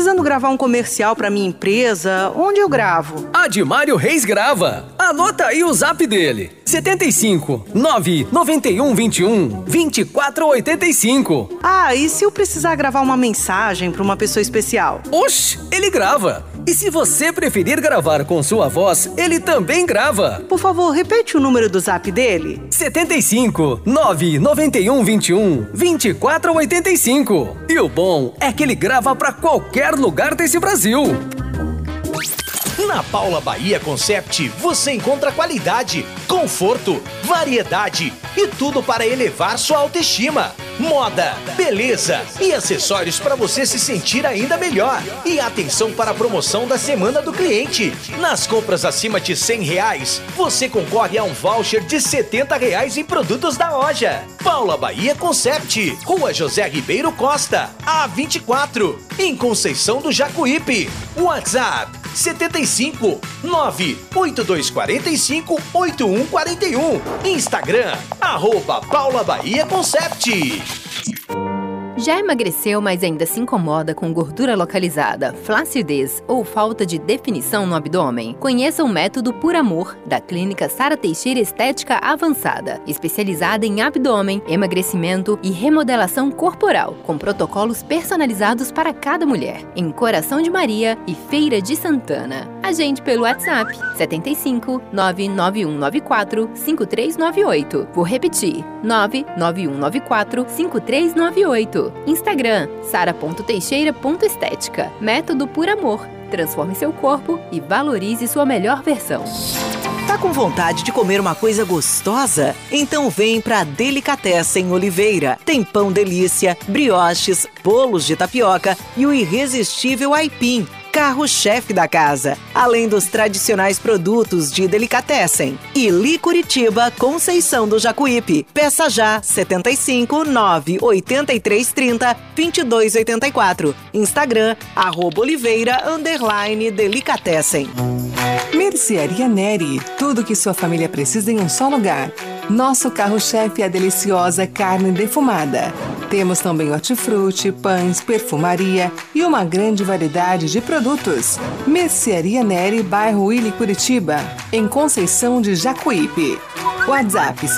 precisando gravar um comercial pra minha empresa. Onde eu gravo? A Dimário Reis grava. Anota aí o zap dele. 75 991 21 24 85. Ah, e se eu precisar gravar uma mensagem pra uma pessoa especial? Oxe, ele grava. E se você preferir gravar com sua voz, ele também grava. Por favor, repete o número do zap dele. 75 991 21 24 85. E o bom é que ele grava pra qualquer lugar desse Brasil. Na Paula Bahia Concept você encontra qualidade, conforto, variedade e tudo para elevar sua autoestima. Moda, beleza e acessórios para você se sentir ainda melhor. E atenção para a promoção da Semana do Cliente. Nas compras acima de R$100, você concorre a um voucher de R$70 em produtos da loja. Paula Bahia Concept, Rua José Ribeiro Costa, A24, em Conceição do Jacuípe. WhatsApp 75 98245 8141. Instagram @Paula Bahia Concept. Já emagreceu, mas ainda se incomoda com gordura localizada, flacidez ou falta de definição no abdômen? Conheça o método Por Amor, da Clínica Sara Teixeira Estética Avançada, especializada em abdômen, emagrecimento e remodelação corporal, com protocolos personalizados para cada mulher, em Coração de Maria e Feira de Santana. Agende pelo WhatsApp 75 99194 5398. Vou repetir, 99194 5398. Instagram, sara.teixeira.estética. Método Por Amor. Transforme seu corpo e valorize sua melhor versão. Tá com vontade de comer uma coisa gostosa? Então vem pra Delicatessen Oliveira. Tem pão delícia, brioches, bolos de tapioca e o irresistível aipim, carro-chefe da casa, além dos tradicionais produtos de Delicatessen. E Curitiba, Conceição do Jacuípe. Peça já 75 98330 2284. Instagram @Oliveira_Delicatessen. Mercearia Neri. Tudo que sua família precisa em um só lugar. Nosso carro-chefe é a deliciosa carne defumada. Temos também hortifruti, pães, perfumaria e uma grande variedade de produtos. Mercearia Neri, bairro Willy Curitiba, em Conceição de Jacuípe. WhatsApp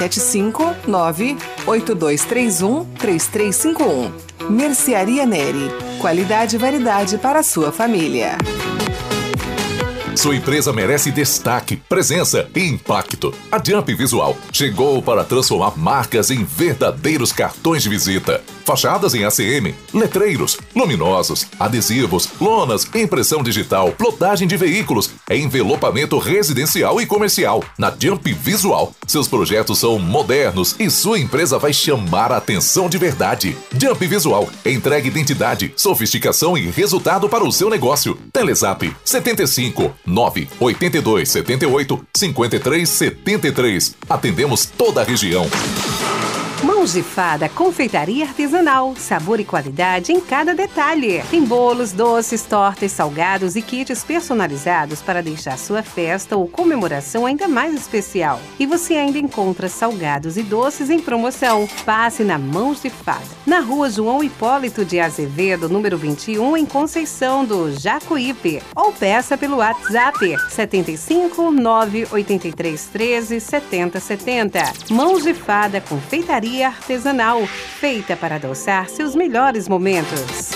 759-8231-3351. Mercearia Neri. Qualidade e variedade para a sua família. Sua empresa merece destaque, presença e impacto. A Jump Visual chegou para transformar marcas em verdadeiros cartões de visita. Fachadas em ACM, letreiros, luminosos, adesivos, lonas, impressão digital, plotagem de veículos, envelopamento residencial e comercial. Na Jump Visual, seus projetos são modernos e sua empresa vai chamar a atenção de verdade. Jump Visual entrega identidade, sofisticação e resultado para o seu negócio. Telezap 75 982 78 53 73. Atendemos toda a região. Mãos de Fada, confeitaria artesanal, sabor e qualidade em cada detalhe. Tem bolos, doces, tortas, salgados e kits personalizados para deixar sua festa ou comemoração ainda mais especial. E você ainda encontra salgados e doces em promoção. Passe na Mãos de Fada, na Rua João Hipólito de Azevedo, número 21, em Conceição do Jacuípe. Ou peça pelo WhatsApp 75 983 13 70 70. Mãos de Fada, confeitaria artesanal, feita para adoçar seus melhores momentos.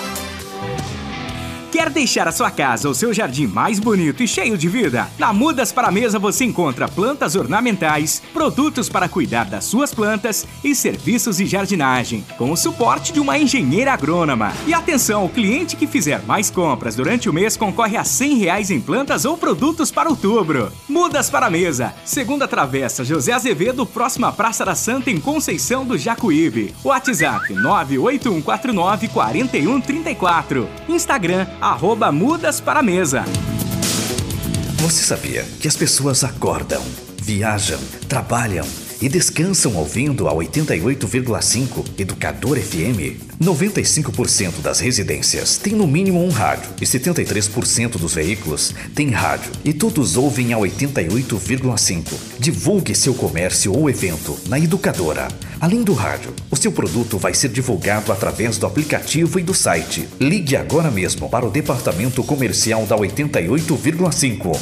Quer deixar a sua casa ou seu jardim mais bonito e cheio de vida? Na Mudas para a Mesa você encontra plantas ornamentais, produtos para cuidar das suas plantas e serviços de jardinagem, com o suporte de uma engenheira agrônoma. E atenção, o cliente que fizer mais compras durante o mês concorre a R$100 em plantas ou produtos para outubro. Mudas para a Mesa, segunda travessa José Azevedo, próxima à Praça da Santa, em Conceição do Jacuípe. WhatsApp 98149 4134. Instagram @Mudas para a Mesa. Você sabia que as pessoas acordam, viajam, trabalham e descansam ouvindo a 88,5 Educador FM? 95% das residências têm no mínimo um rádio e 73% dos veículos têm rádio e todos ouvem a 88,5. Divulgue seu comércio ou evento na Educadora. Além do rádio, o seu produto vai ser divulgado através do aplicativo e do site. Ligue agora mesmo para o departamento comercial da 88,5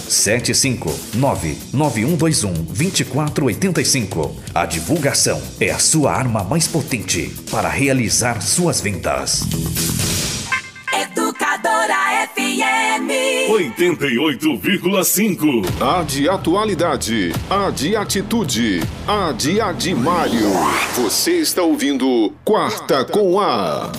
759-9121-2485. A divulgação é a sua arma mais potente para realizar suas vendas. Educadora FM 88,5. A de atualidade, a de atitude, a de Adimário. Você está ouvindo Quarta com A.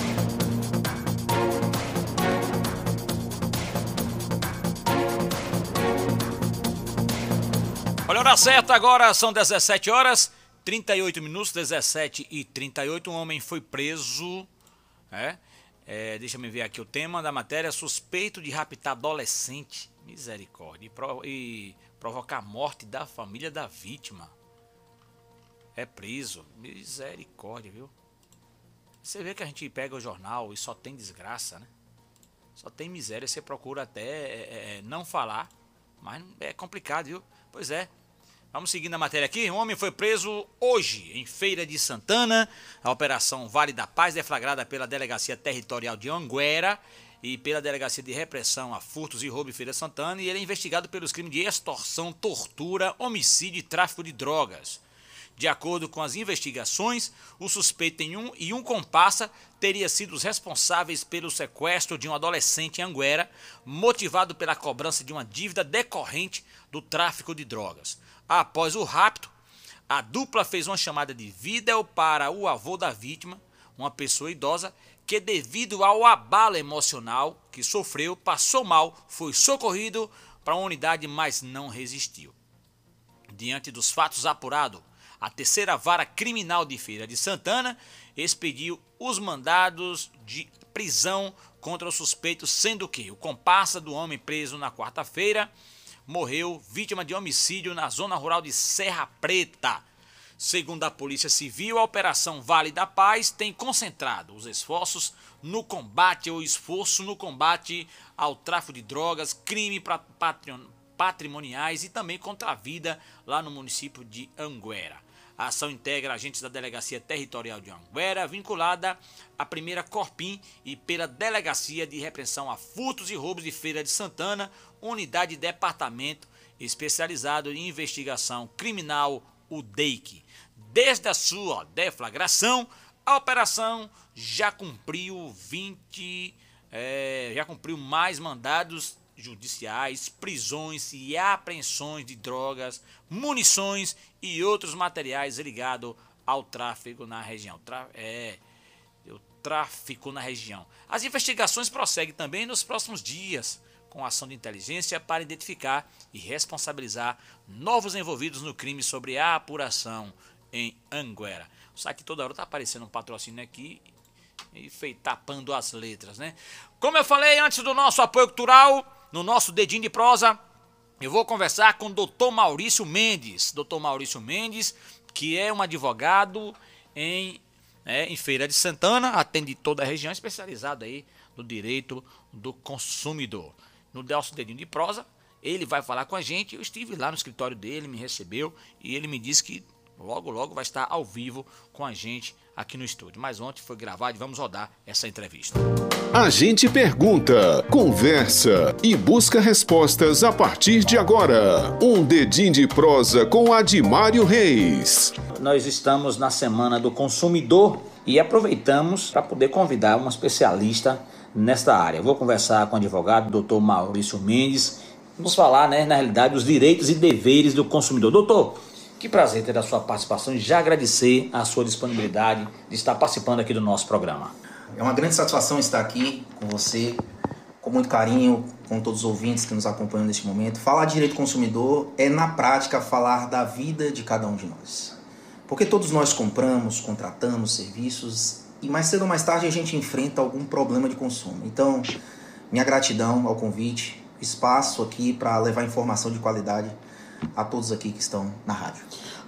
Olha a hora certa agora, são 17 horas, 38 minutos, 17h38. Um homem foi preso, deixa eu ver aqui o tema da matéria, suspeito de raptar adolescente, misericórdia, e provocar a morte da família da vítima. É preso, misericórdia, viu? Você vê que a gente pega o jornal e só tem desgraça, né? Só tem miséria, você procura até não falar, mas é complicado, viu? Pois é. Vamos seguindo a matéria aqui. Um homem foi preso hoje em Feira de Santana. A operação Vale da Paz, deflagrada pela Delegacia Territorial de Anguera e pela Delegacia de Repressão a Furtos e Roubo em Feira de Santana. E ele é investigado pelos crimes de extorsão, tortura, homicídio e tráfico de drogas. De acordo com as investigações, o suspeito e um comparsa teria sido os responsáveis pelo sequestro de um adolescente em Anguera, motivado pela cobrança de uma dívida decorrente do tráfico de drogas. Após o rapto, a dupla fez uma chamada de vídeo para o avô da vítima, uma pessoa idosa, que devido ao abalo emocional que sofreu, passou mal, foi socorrido para uma unidade, mas não resistiu. Diante dos fatos apurados, a terceira vara criminal de Feira de Santana expediu os mandados de prisão contra o suspeito, sendo que o comparsa do homem preso na quarta-feira morreu vítima de homicídio na zona rural de Serra Preta. Segundo a Polícia Civil, a Operação Vale da Paz tem concentrado os esforços no combate ao tráfico de drogas, crime patrimoniais e também contra a vida lá no município de Anguera. A ação integra agentes da Delegacia Territorial de Anguera, vinculada à primeira Corpim e pela Delegacia de Repressão a Furtos e Roubos de Feira de Santana, unidade de departamento especializado em investigação criminal, o DEIC. Desde a sua deflagração, a operação já cumpriu mais mandados judiciais, prisões e apreensões de drogas, munições e outros materiais ligados ao tráfico na região. As investigações prosseguem também nos próximos dias, com ação de inteligência para identificar e responsabilizar novos envolvidos no crime sobre a apuração em Anguera. O site toda hora está aparecendo um patrocínio aqui e tapando as letras, né? Como eu falei antes do nosso apoio cultural, no nosso Dedinho de Prosa, eu vou conversar com o Dr. Maurício Mendes. Dr. Maurício Mendes, que é um advogado em Feira de Santana, atende toda a região, especializado aí no direito do consumidor. No nosso Dedinho de Prosa, ele vai falar com a gente. Eu estive lá no escritório dele, me recebeu e ele me disse que logo vai estar ao vivo com a gente aqui no estúdio. Mas ontem foi gravado e vamos rodar essa entrevista. A gente pergunta, conversa e busca respostas a partir de agora. Um Dedinho de Prosa com Adimário Reis. Nós estamos na Semana do Consumidor e aproveitamos para poder convidar uma especialista nesta área. Vou conversar com o advogado Dr. Maurício Mendes. Vamos falar, na realidade, dos direitos e deveres do consumidor. Doutor, que prazer ter a sua participação e já agradecer a sua disponibilidade de estar participando aqui do nosso programa. É uma grande satisfação estar aqui com você, com muito carinho, com todos os ouvintes que nos acompanham neste momento. Falar de direito do consumidor é, na prática, falar da vida de cada um de nós. Porque todos nós compramos, contratamos serviços e mais cedo ou mais tarde a gente enfrenta algum problema de consumo. Então, minha gratidão ao convite, espaço aqui para levar informação de qualidade a todos aqui que estão na rádio.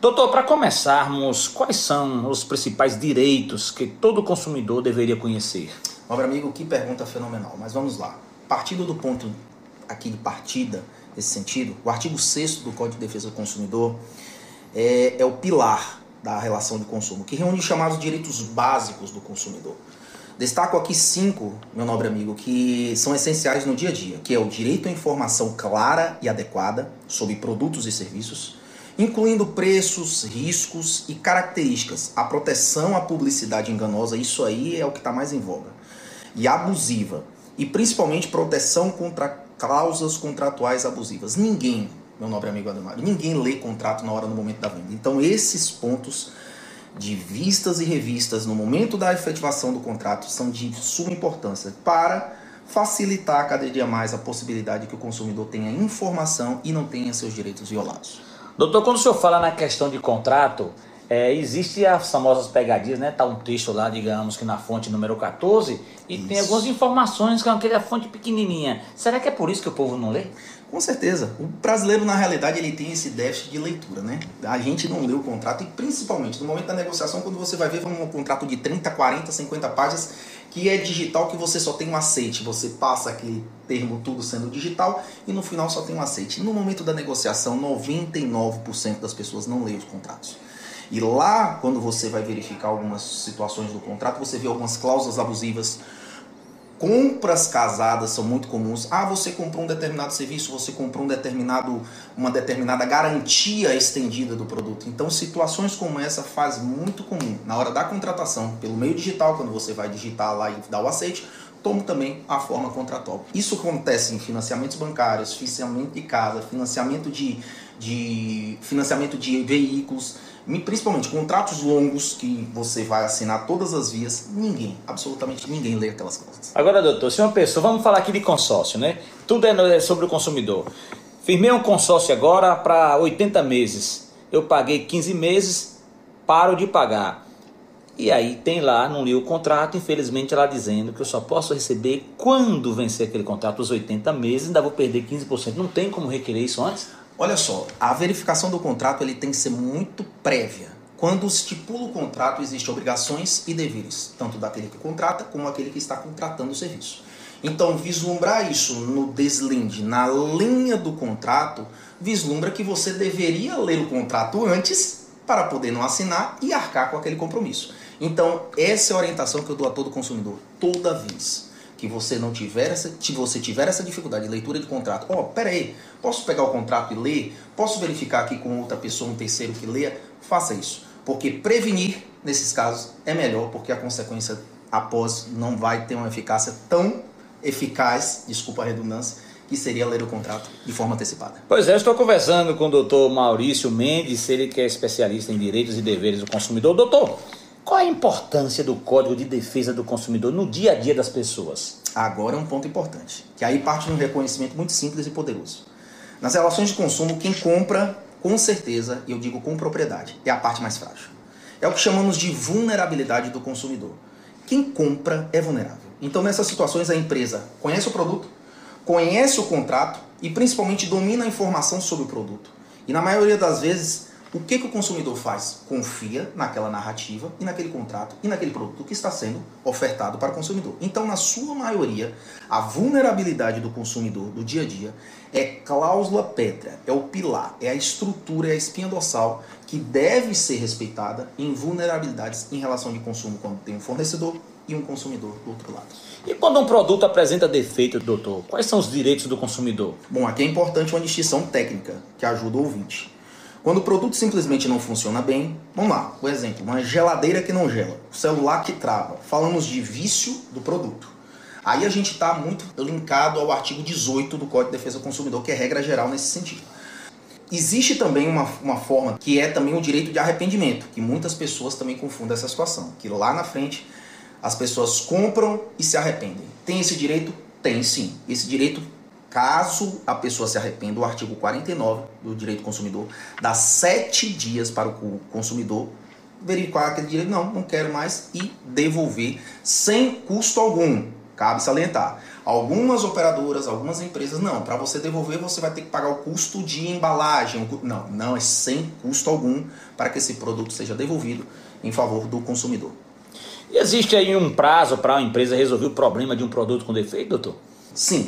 Doutor, para começarmos, quais são os principais direitos que todo consumidor deveria conhecer? Nobre amigo, que pergunta fenomenal, mas vamos lá. Partindo do ponto aqui de partida, nesse sentido, o artigo 6º do Código de Defesa do Consumidor é o pilar da relação de consumo, que reúne os chamados direitos básicos do consumidor. Destaco aqui 5, meu nobre amigo, que são essenciais no dia a dia, que é o direito à informação clara e adequada sobre produtos e serviços, incluindo preços, riscos e características, a proteção à publicidade enganosa, isso aí é o que está mais em voga, e abusiva, e principalmente proteção contra cláusulas contratuais abusivas. Ninguém, meu nobre amigo Ademar, ninguém lê contrato na hora do momento da venda. Então esses pontos de vistas e revistas no momento da efetivação do contrato são de suma importância para facilitar cada dia mais a possibilidade que o consumidor tenha informação e não tenha seus direitos violados. Doutor, quando o senhor fala na questão de contrato, existe as famosas pegadinhas, né? Tá um texto lá, digamos que na fonte número 14, e tem algumas informações que é aquela fonte pequenininha. Será que é por isso que o povo não lê? Com certeza. O brasileiro, na realidade, ele tem esse déficit de leitura, né? A gente não lê o contrato e, principalmente, no momento da negociação, quando você vai ver um contrato de 30, 40, 50 páginas, que é digital, que você só tem um aceite. Você passa aquele termo tudo sendo digital e no final só tem um aceite. No momento da negociação, 99% das pessoas não lê os contratos. E lá, quando você vai verificar algumas situações do contrato, você vê algumas cláusulas abusivas. Compras casadas são muito comuns. Você comprou um determinado serviço, você comprou uma determinada garantia estendida do produto. Então, situações como essa faz muito comum. Na hora da contratação, pelo meio digital, quando você vai digitar lá e dar o aceite, toma também a forma contratual. Isso acontece em financiamentos bancários, financiamento de casa, financiamento de veículos, principalmente contratos longos que você vai assinar todas as vias. Absolutamente ninguém lê aquelas coisas. Agora, doutor, se uma pessoa, vamos falar aqui de consórcio, né? Tudo é sobre o consumidor. Firmei um consórcio agora para 80 meses. Eu paguei 15 meses, paro de pagar. E aí tem lá, não li o contrato, infelizmente ela dizendo que eu só posso receber quando vencer aquele contrato, os 80 meses, ainda vou perder 15%. Não tem como requerer isso antes? Olha só, a verificação do contrato ele tem que ser muito prévia. Quando estipula o contrato, existem obrigações e deveres, tanto daquele que contrata como daquele que está contratando o serviço. Então, vislumbrar isso no deslinde, na linha do contrato, vislumbra que você deveria ler o contrato antes para poder não assinar e arcar com aquele compromisso. Então, essa é a orientação que eu dou a todo consumidor. Toda vez que você não tiver essa dificuldade de leitura de contrato, peraí, posso pegar o contrato e ler? Posso verificar aqui com outra pessoa, um terceiro que leia? Faça isso, porque prevenir nesses casos é melhor, porque a consequência após não vai ter uma eficácia tão eficaz, desculpa a redundância, que seria ler o contrato de forma antecipada. Pois é, eu estou conversando com o doutor Maurício Mendes, ele que é especialista em direitos e deveres do consumidor. Doutor, qual a importância do Código de Defesa do Consumidor no dia a dia das pessoas? Agora é um ponto importante, que aí parte de um reconhecimento muito simples e poderoso. Nas relações de consumo, quem compra, com certeza, e eu digo com propriedade, é a parte mais frágil. É o que chamamos de vulnerabilidade do consumidor. Quem compra é vulnerável. Então, nessas situações, a empresa conhece o produto, conhece o contrato e, principalmente, domina a informação sobre o produto. E, na maioria das vezes, o que o consumidor faz? Confia naquela narrativa e naquele contrato e naquele produto que está sendo ofertado para o consumidor. Então, na sua maioria, a vulnerabilidade do consumidor do dia a dia é cláusula pétrea, é o pilar, é a estrutura, é a espinha dorsal que deve ser respeitada em vulnerabilidades em relação de consumo quando tem um fornecedor e um consumidor do outro lado. E quando um produto apresenta defeito, doutor, quais são os direitos do consumidor? Bom, aqui é importante uma distinção técnica que ajuda o ouvinte. Quando o produto simplesmente não funciona bem, vamos lá, o exemplo, uma geladeira que não gela, o celular que trava, falamos de vício do produto. Aí a gente está muito linkado ao artigo 18 do Código de Defesa do Consumidor, que é regra geral nesse sentido. Existe também uma forma que é também o direito de arrependimento, que muitas pessoas também confundem essa situação, que lá na frente as pessoas compram e se arrependem. Tem esse direito? Tem sim. Esse direito, caso a pessoa se arrependa, o artigo 49 do direito do consumidor dá 7 dias para o consumidor verificar aquele direito, não quero mais, e devolver sem custo algum. Cabe salientar. Algumas operadoras, algumas empresas, não, para você devolver você vai ter que pagar o custo de embalagem. Não é sem custo algum para que esse produto seja devolvido em favor do consumidor. E existe aí um prazo para a empresa resolver o problema de um produto com defeito, doutor? Sim.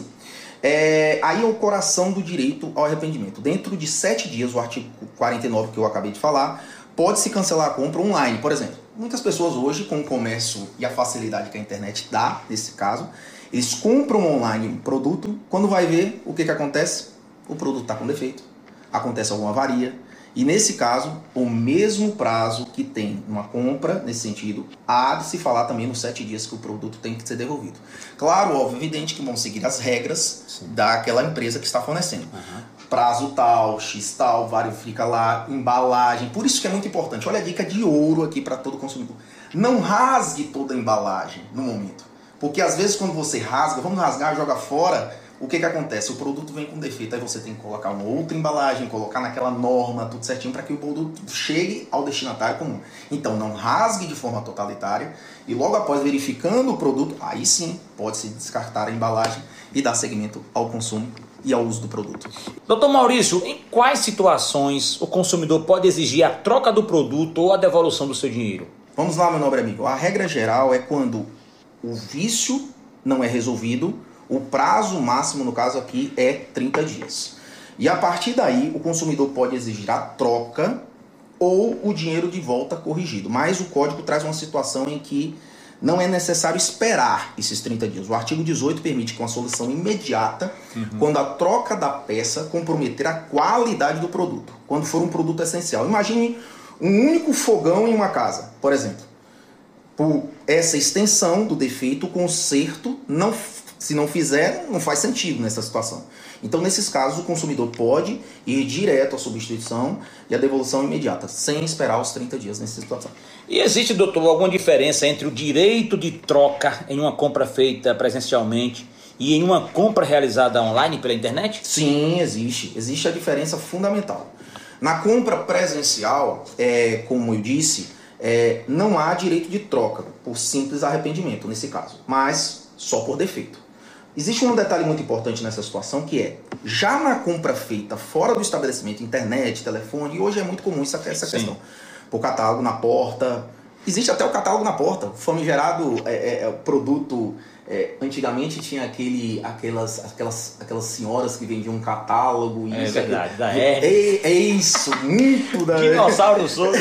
Aí é o coração do direito ao arrependimento. Dentro de 7 dias, o artigo 49 que eu acabei de falar, pode-se cancelar a compra online. Por exemplo, muitas pessoas hoje, com o comércio e a facilidade que a internet dá, nesse caso, eles compram online um produto, quando vai ver, o que acontece? O produto está com defeito, acontece alguma avaria, e nesse caso, o mesmo prazo que tem uma compra, nesse sentido, há de se falar também nos 7 dias que o produto tem que ser devolvido. Claro, óbvio, evidente que vão seguir as regras daquela empresa que está fornecendo. Prazo tal, X tal, verifica lá, embalagem. Por isso que é muito importante. Olha a dica de ouro aqui para todo consumidor. Não rasgue toda a embalagem no momento. Porque às vezes quando você rasga, vamos rasgar, joga fora, o que acontece? O produto vem com defeito, aí você tem que colocar uma outra embalagem, colocar naquela norma, tudo certinho, para que o produto chegue ao destinatário comum. Então não rasgue de forma totalitária e logo após verificando o produto, aí sim pode-se descartar a embalagem e dar seguimento ao consumo e ao uso do produto. Doutor Maurício, em quais situações o consumidor pode exigir a troca do produto ou a devolução do seu dinheiro? Vamos lá, meu nobre amigo. A regra geral é quando o vício não é resolvido, o prazo máximo, no caso aqui, é 30 dias. E a partir daí, o consumidor pode exigir a troca ou o dinheiro de volta corrigido. Mas o código traz uma situação em que não é necessário esperar esses 30 dias. O artigo 18 permite que uma solução imediata, quando a troca da peça comprometer a qualidade do produto, quando for um produto essencial. Imagine um único fogão em uma casa, por exemplo. Por essa extensão do defeito, o conserto, se não fizer, não faz sentido nessa situação. Então, nesses casos, o consumidor pode ir direto à substituição e à devolução imediata, sem esperar os 30 dias nessa situação. E existe, doutor, alguma diferença entre o direito de troca em uma compra feita presencialmente e em uma compra realizada online pela internet? Sim, existe. Existe a diferença fundamental. Na compra presencial, como eu disse, não há direito de troca por simples arrependimento, nesse caso, mas só por defeito. Existe um detalhe muito importante nessa situação que já na compra feita fora do estabelecimento, internet, telefone, e hoje é muito comum essa questão, por catálogo na porta, existe até o catálogo na porta, famigerado produto, antigamente tinha aquelas senhoras que vendiam um catálogo. É isso, verdade, da isso, muito da Dinossauro do Souza.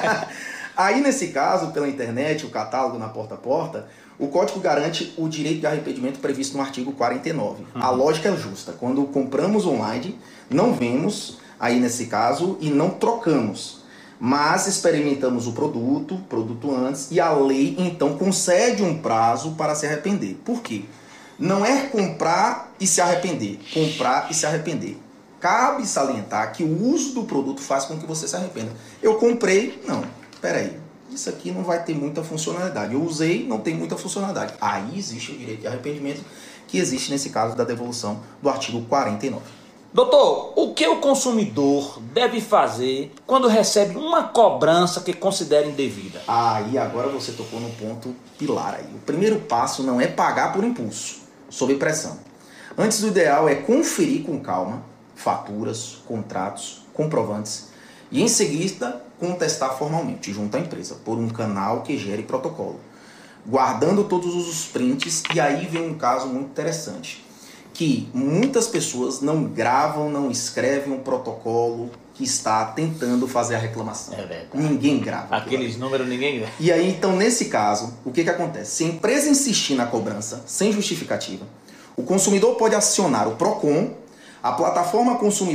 Aí nesse caso, pela internet, o catálogo na porta a porta, o código garante o direito de arrependimento previsto no artigo 49. A lógica é justa. Quando compramos online, não vemos, aí nesse caso, e não trocamos. Mas experimentamos o produto antes, e a lei, então, concede um prazo para se arrepender. Por quê? Não é comprar e se arrepender. Comprar e se arrepender. Cabe salientar que o uso do produto faz com que você se arrependa. Eu comprei, não, peraí. Isso aqui não vai ter muita funcionalidade. Eu usei, não tem muita funcionalidade. Aí existe o direito de arrependimento, que existe nesse caso da devolução do artigo 49. Doutor, o que o consumidor deve fazer quando recebe uma cobrança que considera indevida? Aí agora você tocou no ponto pilar aí. O primeiro passo não é pagar por impulso, sob pressão. Antes, o ideal é conferir com calma faturas, contratos, comprovantes e em seguida contestar formalmente junto à empresa por um canal que gere protocolo, guardando todos os prints. E aí vem um caso muito interessante, que muitas pessoas não gravam, não escrevem um protocolo que está tentando fazer a reclamação. É verdade. Ninguém grava. Aqueles números ninguém grava. E aí, então, nesse caso, o que acontece? Se a empresa insistir na cobrança sem justificativa, o consumidor pode acionar o PROCON, a plataforma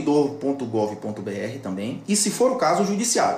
consumidor.gov.br também, e se for o caso, o judiciário.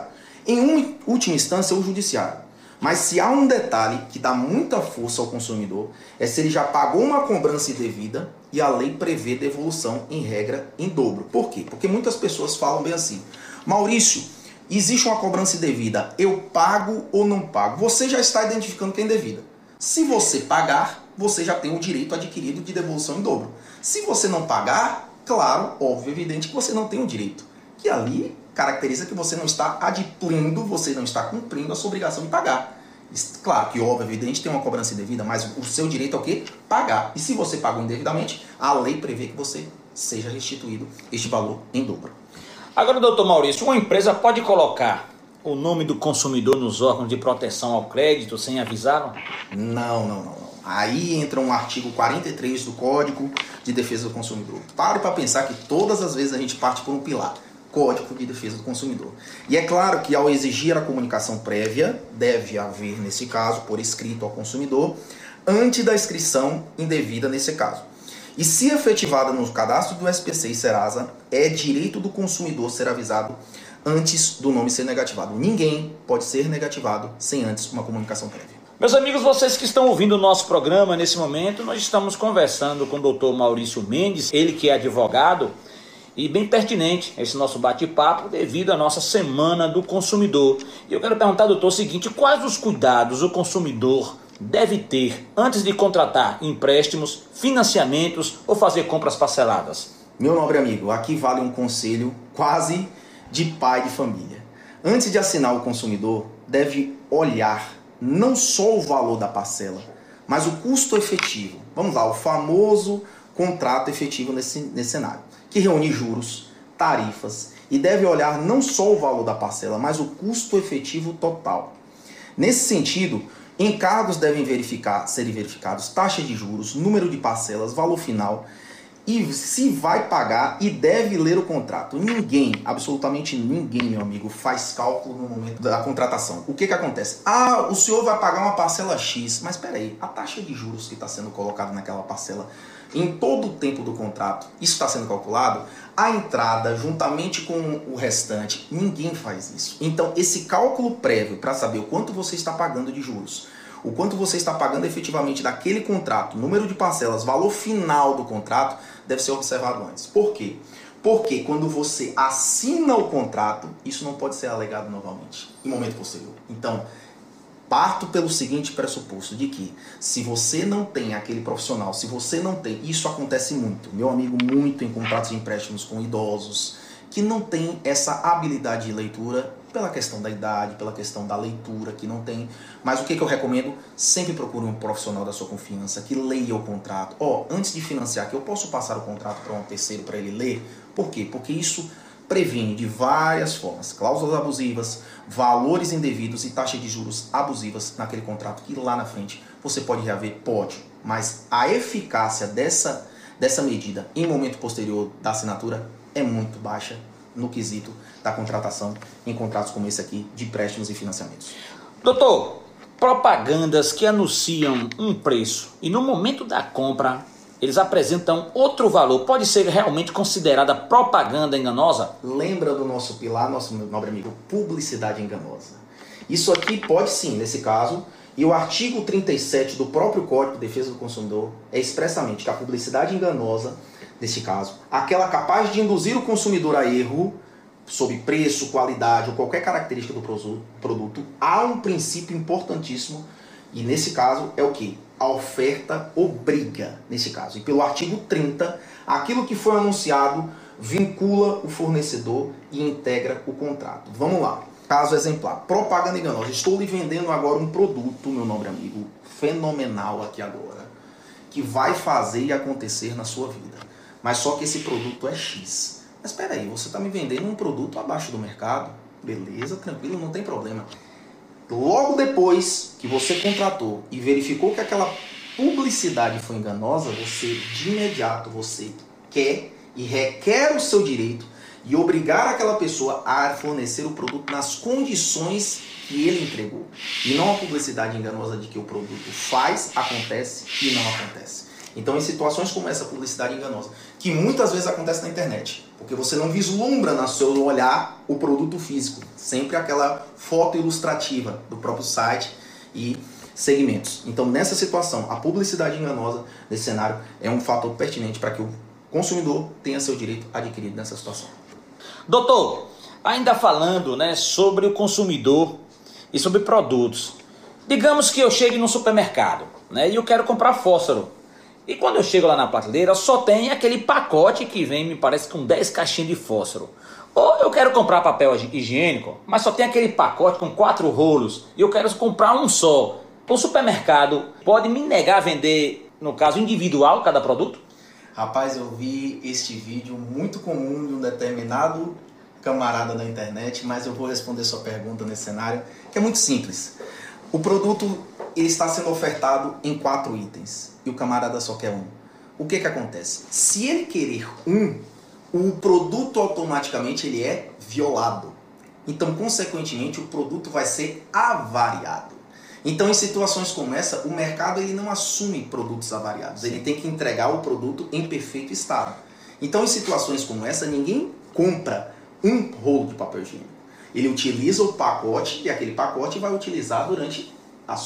Em última instância, o judiciário. Mas se há um detalhe que dá muita força ao consumidor, é se ele já pagou uma cobrança indevida e a lei prevê devolução, em regra, em dobro. Por quê? Porque muitas pessoas falam bem assim: Maurício, existe uma cobrança indevida, eu pago ou não pago? Você já está identificando que é indevida. Se você pagar, você já tem o direito adquirido de devolução em dobro. Se você não pagar, claro, óbvio, evidente que você não tem o direito. Que ali caracteriza que você não está adimplindo, você não está cumprindo a sua obrigação de pagar. Claro que, óbvio, evidente, tem uma cobrança indevida, mas o seu direito é o quê? Pagar. E se você pagou indevidamente, a lei prevê que você seja restituído este valor em dobro. Agora, doutor Maurício, uma empresa pode colocar o nome do consumidor nos órgãos de proteção ao crédito sem avisá-lo? Não. Aí entra um artigo 43 do Código de Defesa do Consumidor. Pare para pensar que todas as vezes a gente parte por um pilar. Código de Defesa do Consumidor. E é claro que ao exigir a comunicação prévia, deve haver, nesse caso, por escrito ao consumidor, antes da inscrição indevida nesse caso. E se efetivada no cadastro do SPC e Serasa, é direito do consumidor ser avisado antes do nome ser negativado. Ninguém pode ser negativado sem antes uma comunicação prévia. Meus amigos, vocês que estão ouvindo o nosso programa nesse momento, nós estamos conversando com o doutor Maurício Mendes, ele que é advogado, e bem pertinente esse nosso bate-papo devido à nossa Semana do Consumidor. E eu quero perguntar, doutor, o seguinte: quais os cuidados o consumidor deve ter antes de contratar empréstimos, financiamentos ou fazer compras parceladas? Meu nobre amigo, aqui vale um conselho quase de pai de família. Antes de assinar, o consumidor deve olhar não só o valor da parcela, mas o custo efetivo. Vamos lá, o famoso contrato efetivo nesse cenário, que reúne juros, tarifas e deve olhar não só o valor da parcela, mas o custo efetivo total. Nesse sentido, encargos devem serem verificados taxa de juros, número de parcelas, valor final e se vai pagar, e deve ler o contrato. Ninguém, absolutamente ninguém, meu amigo, faz cálculo no momento da contratação. O que acontece? O senhor vai pagar uma parcela X, mas espera aí, a taxa de juros que está sendo colocada naquela parcela em todo o tempo do contrato, isso está sendo calculado? A entrada, juntamente com o restante, ninguém faz isso. Então, esse cálculo prévio para saber o quanto você está pagando de juros, o quanto você está pagando efetivamente daquele contrato, número de parcelas, valor final do contrato, deve ser observado antes. Por quê? Porque quando você assina o contrato, isso não pode ser alegado novamente, em momento posterior. Então, parto pelo seguinte pressuposto, de que se você não tem aquele profissional, se você não tem, isso acontece muito, meu amigo, muito em contratos de empréstimos com idosos, que não tem essa habilidade de leitura, pela questão da idade, pela questão da leitura, que não tem. Mas o que eu recomendo? Sempre procure um profissional da sua confiança, que leia o contrato. Antes de financiar, que eu posso passar o contrato para um terceiro para ele ler. Por quê? Porque isso previne de várias formas, cláusulas abusivas, valores indevidos e taxa de juros abusivas naquele contrato, que lá na frente você pode reaver, pode, mas a eficácia dessa medida em momento posterior da assinatura é muito baixa no quesito da contratação em contratos como esse aqui de empréstimos e financiamentos. Doutor, propagandas que anunciam um preço e no momento da compra eles apresentam outro valor, pode ser realmente considerada propaganda enganosa? Lembra do nosso pilar, nosso nobre amigo, publicidade enganosa. Isso aqui pode sim, nesse caso, e o artigo 37 do próprio Código de Defesa do Consumidor é expressamente que a publicidade enganosa, nesse caso, aquela capaz de induzir o consumidor a erro sobre preço, qualidade ou qualquer característica do produto, há um princípio importantíssimo e nesse caso é o que? A oferta obriga, nesse caso. E pelo artigo 30, aquilo que foi anunciado vincula o fornecedor e integra o contrato. Vamos lá. Caso exemplar, propaganda enganosa. Estou lhe vendendo agora um produto, meu nobre amigo, fenomenal aqui agora, que vai fazer e acontecer na sua vida. Mas só que esse produto é X. Mas espera aí, você está me vendendo um produto abaixo do mercado? Beleza, tranquilo, não tem problema. Logo depois que você contratou e verificou que aquela publicidade foi enganosa, você de imediato você quer e requer o seu direito e obrigar aquela pessoa a fornecer o produto nas condições que ele entregou. E não a publicidade enganosa de que o produto faz, acontece e não acontece. Então, em situações como essa publicidade enganosa, que muitas vezes acontece na internet, porque você não vislumbra no seu olhar o produto físico, sempre aquela foto ilustrativa do próprio site e segmentos. Então, nessa situação, a publicidade enganosa desse cenário é um fator pertinente para que o consumidor tenha seu direito adquirido nessa situação. Doutor, ainda falando, sobre o consumidor e sobre produtos. Digamos que eu chegue no supermercado, e eu quero comprar fósforo. E quando eu chego lá na prateleira, só tem aquele pacote que vem, me parece, com 10 caixinhas de fósforo. Ou eu quero comprar papel higiênico, mas só tem aquele pacote com 4 rolos e eu quero comprar um só. O supermercado pode me negar a vender, no caso individual, cada produto? Rapaz, eu vi este vídeo muito comum de um determinado camarada na internet, mas eu vou responder sua pergunta nesse cenário, que é muito simples. O produto ele está sendo ofertado em 4 itens e o camarada só quer um. O que acontece? Se ele querer um, o produto automaticamente ele é violado. Então, consequentemente, o produto vai ser avariado. Então, em situações como essa, o mercado ele não assume produtos avariados. Ele tem que entregar o produto em perfeito estado. Então, em situações como essa, ninguém compra um rolo de papel higiênico. Ele utiliza o pacote e aquele pacote vai utilizar durante a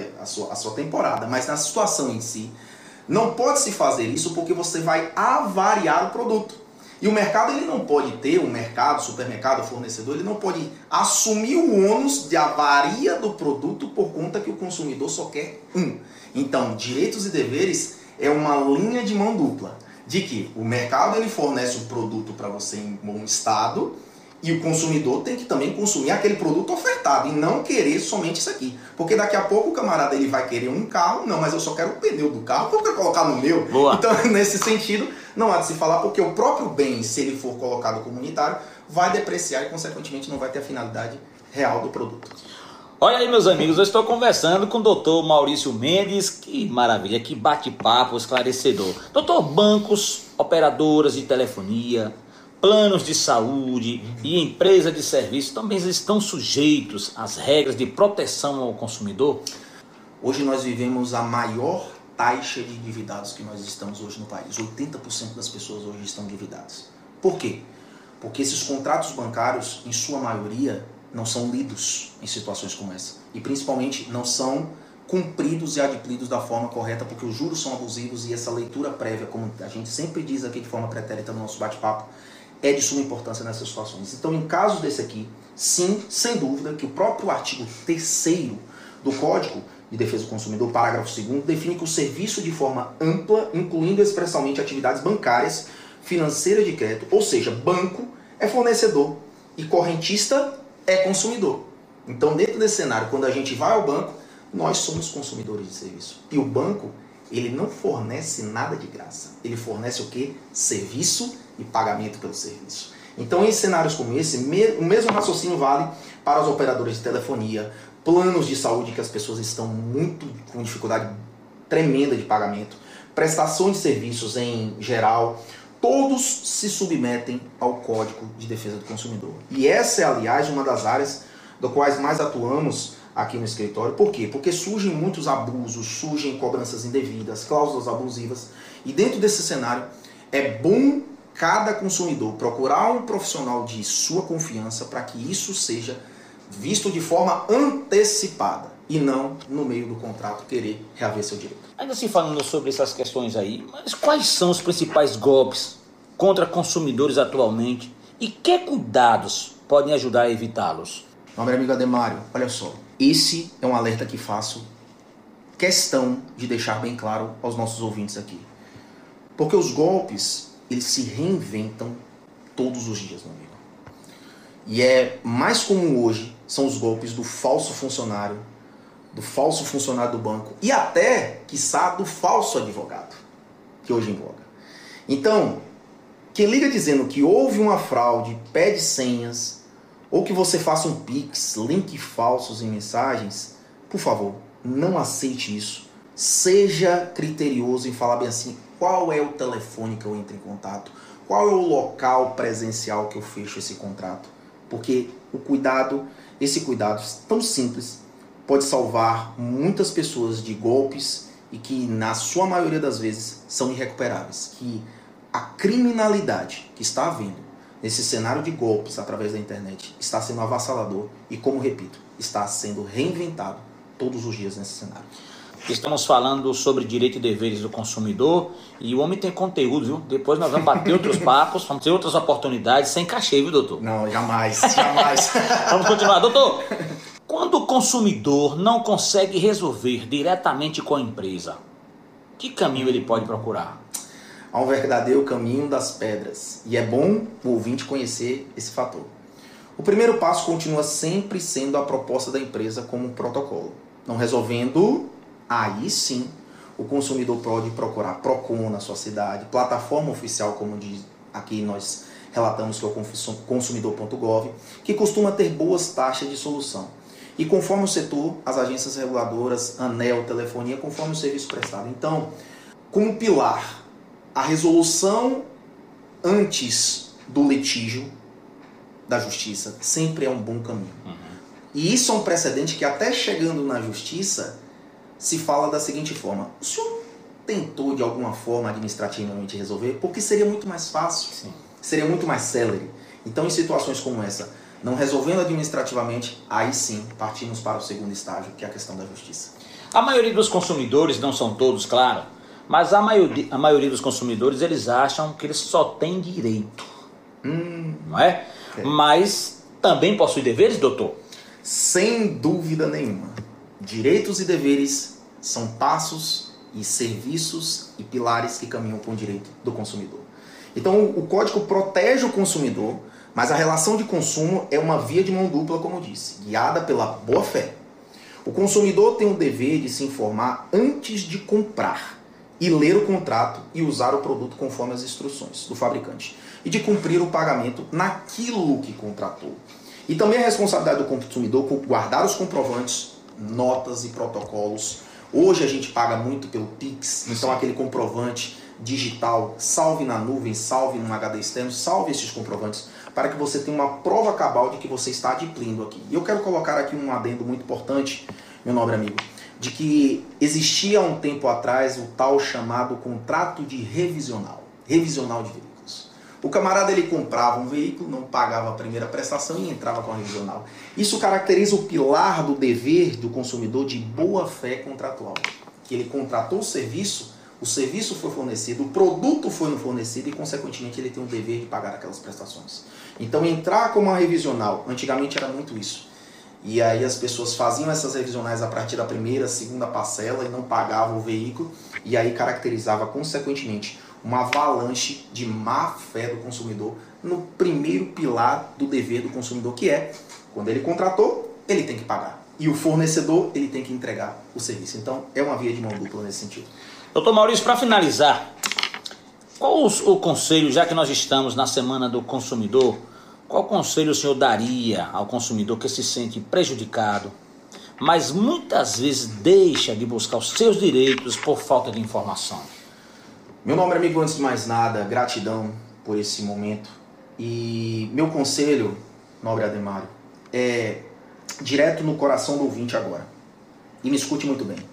sua temporada. Mas na situação em si, não pode se fazer isso porque você vai avariar o produto. E o mercado ele não pode ter, o mercado, supermercado, fornecedor, ele não pode assumir o ônus de avaria do produto por conta que o consumidor só quer um. Então, direitos e deveres é uma linha de mão dupla. De que o mercado ele fornece um produto para você em bom estado e o consumidor tem que também consumir aquele produto ofertado e não querer somente isso aqui. Porque daqui a pouco o camarada ele vai querer um carro, não, mas eu só quero o pneu do carro, eu quero colocar no meu. Boa. Então, nesse sentido, não há de se falar porque o próprio bem, se ele for colocado comunitário, vai depreciar e consequentemente não vai ter a finalidade real do produto. Olha aí, meus amigos, eu estou conversando com o doutor Maurício Mendes. Que maravilha, que bate-papo esclarecedor. Doutor, bancos, operadoras de telefonia, planos de saúde e empresas de serviço também estão sujeitos às regras de proteção ao consumidor? Hoje nós vivemos a maior taxa de endividados que nós estamos hoje no país. 80% das pessoas hoje estão endividadas. Por quê? Porque esses contratos bancários, em sua maioria, não são lidos em situações como essa. E principalmente não são cumpridos e adimplidos da forma correta, porque os juros são abusivos e essa leitura prévia, como a gente sempre diz aqui de forma pretérita no nosso bate-papo, é de suma importância nessas situações. Então, em casos desse aqui, sim, sem dúvida, que o próprio artigo 3º do Código de Defesa do Consumidor, parágrafo 2º, define que o serviço de forma ampla, incluindo expressamente atividades bancárias, financeiras de crédito, ou seja, banco é fornecedor e correntista é consumidor. Então, dentro desse cenário, quando a gente vai ao banco, nós somos consumidores de serviço. E o banco, ele não fornece nada de graça. Ele fornece o quê? Serviço e pagamento pelo serviço. Então, em cenários como esse, o mesmo raciocínio vale para os operadores de telefonia, planos de saúde que as pessoas estão muito com dificuldade tremenda de pagamento, prestação de serviços em geral, todos se submetem ao Código de Defesa do Consumidor. E essa é, aliás, uma das áreas do quais mais atuamos aqui no escritório. Por quê? Porque surgem muitos abusos, surgem cobranças indevidas, cláusulas abusivas. E dentro desse cenário, é bom cada consumidor procurar um profissional de sua confiança para que isso seja visto de forma antecipada e não no meio do contrato querer reaver seu direito. Ainda se falando sobre essas questões aí, mas quais são os principais golpes contra consumidores atualmente e que cuidados podem ajudar a evitá-los? Meu amigo Ademário, olha só, esse é um alerta que faço questão de deixar bem claro aos nossos ouvintes aqui. Porque os golpes, eles se reinventam todos os dias, meu amigo. E é mais comum hoje são os golpes do falso funcionário do banco e até, quiçá, do falso advogado, que hoje em voga. Então, quem liga dizendo que houve uma fraude, pede senhas, ou que você faça um Pix, link falsos em mensagens, por favor, não aceite isso. Seja criterioso em falar bem assim, qual é o telefone que eu entro em contato, qual é o local presencial que eu fecho esse contrato. Porque esse cuidado tão simples pode salvar muitas pessoas de golpes e que, na sua maioria das vezes, são irrecuperáveis. Que a criminalidade que está havendo nesse cenário de golpes através da internet está sendo avassalador e, como repito, está sendo reinventado todos os dias nesse cenário. Estamos falando sobre direito e deveres do consumidor e o homem tem conteúdo, viu? Depois nós vamos bater outros papos, vamos ter outras oportunidades sem cachê, viu, doutor? Não, jamais, jamais. Vamos continuar. Doutor, quando o consumidor não consegue resolver diretamente com a empresa, que caminho ele pode procurar? há um verdadeiro caminho das pedras. E é bom o ouvinte conhecer esse fator. O primeiro passo continua sempre sendo a proposta da empresa como um protocolo. Não resolvendo, aí sim, o consumidor pode procurar PROCON na sua cidade, plataforma oficial, como diz aqui nós relatamos que é o consumidor.gov, que costuma ter boas taxas de solução. E conforme o setor, as agências reguladoras, ANEEL, telefonia, conforme o serviço prestado. Então, como pilar, a resolução antes do litígio da justiça sempre é um bom caminho. E isso é um precedente que até chegando na justiça se fala da seguinte forma: o senhor tentou de alguma forma administrativamente resolver? Porque seria muito mais fácil, seria muito mais célere. Então, em situações como essa, não resolvendo administrativamente, aí sim partimos para o segundo estágio, que é a questão da justiça. A maioria dos consumidores, não são todos, claro, mas a maioria dos consumidores, eles acham que eles só têm direito, não é? Mas também possui deveres, doutor? Sem dúvida nenhuma. Direitos e deveres são passos e serviços e pilares que caminham com o direito do consumidor. Então o código protege o consumidor, mas a relação de consumo é uma via de mão dupla, como eu disse, guiada pela boa-fé. O consumidor tem o dever de se informar antes de comprar e ler o contrato e usar o produto conforme as instruções do fabricante e de cumprir o pagamento naquilo que contratou. E também a responsabilidade do consumidor por guardar os comprovantes, notas e protocolos. Hoje a gente paga muito pelo Pix, então aquele comprovante digital, salve na nuvem, salve num HD externo, salve esses comprovantes, para que você tenha uma prova cabal de que você está adimplindo aqui. E eu quero colocar aqui um adendo muito importante, meu nobre amigo, de que existia há um tempo atrás o tal chamado contrato de revisional de veículos. O camarada ele comprava um veículo, não pagava a primeira prestação e entrava com a revisional. Isso caracteriza o pilar do dever do consumidor de boa-fé contratual. Que ele contratou o serviço foi fornecido, o produto foi fornecido e, consequentemente, ele tem o dever de pagar aquelas prestações. Então, entrar como uma revisional, antigamente era muito isso. E aí as pessoas faziam essas revisionais a partir da primeira, segunda parcela e não pagavam o veículo, e aí caracterizava, consequentemente, uma avalanche de má fé do consumidor no primeiro pilar do dever do consumidor, que é, quando ele contratou, ele tem que pagar. E o fornecedor, ele tem que entregar o serviço. Então, é uma via de mão dupla nesse sentido. Doutor Maurício, para finalizar, qual o conselho, já que nós estamos na Semana do Consumidor, qual conselho o senhor daria ao consumidor que se sente prejudicado, mas muitas vezes deixa de buscar os seus direitos por falta de informação? Meu nobre amigo, antes de mais nada, gratidão por esse momento. E meu conselho, nobre Ademário, é direto no coração do ouvinte agora. E me escute muito bem.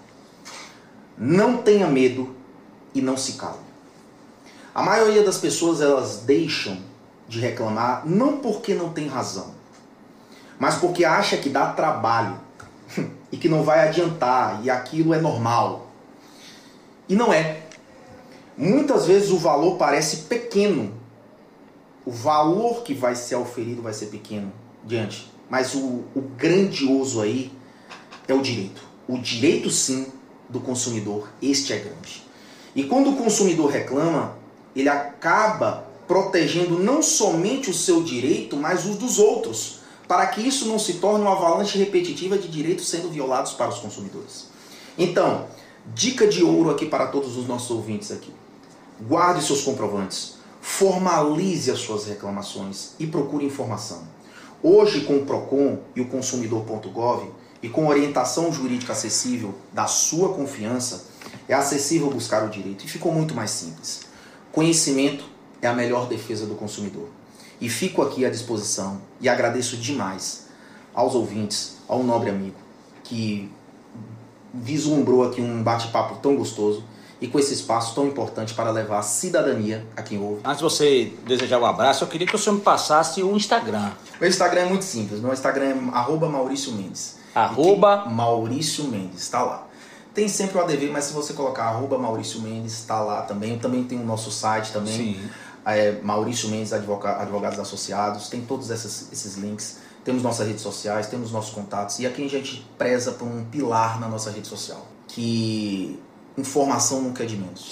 Não tenha medo e não se cale. A maioria das pessoas, elas deixam de reclamar não porque não tem razão, mas porque acha que dá trabalho e que não vai adiantar e aquilo é normal. E não é. Muitas vezes o valor parece pequeno. O valor que vai ser oferido vai ser pequeno diante. Mas o grandioso aí é o direito. O direito, sim, do consumidor, este é grande. E quando o consumidor reclama, ele acaba protegendo não somente o seu direito, mas os dos outros, para que isso não se torne uma avalanche repetitiva de direitos sendo violados para os consumidores. Então, dica de ouro aqui para todos os nossos ouvintes aqui. Guarde seus comprovantes, formalize as suas reclamações e procure informação. Hoje, com o PROCON e o consumidor.gov, e com orientação jurídica acessível da sua confiança, é acessível buscar o direito e ficou muito mais simples. Conhecimento é a melhor defesa do consumidor. E fico aqui à disposição e agradeço demais aos ouvintes, ao nobre amigo, que vislumbrou aqui um bate-papo tão gostoso e com esse espaço tão importante para levar a cidadania a quem ouve. Antes de você desejar um abraço, eu queria que o senhor me passasse o Instagram. Meu Instagram é muito simples. Meu Instagram é @Maurício Mendes. Maurício Mendes, está lá. Tem sempre o ADV, mas se você colocar @Maurício Mendes, está lá também. Eu também tenho o nosso site também. Sim. Maurício Mendes, Advogados Associados. Tem todos esses links. Temos nossas redes sociais, temos nossos contatos. E aqui a gente preza por um pilar na nossa rede social. Que informação nunca é de menos. Sim.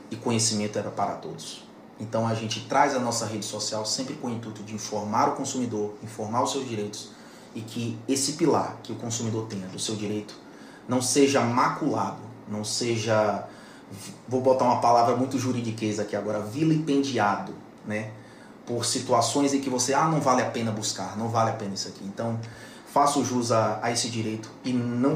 e conhecimento era para todos. Então a gente traz a nossa rede social sempre com o intuito de informar o consumidor, informar os seus direitos, e que esse pilar que o consumidor tenha do seu direito não seja maculado, não seja, vou botar uma palavra muito juridiquesa aqui agora, vilipendiado, né? Por situações em que você, não vale a pena buscar, não vale a pena isso aqui. Então, faça o jus a esse direito e não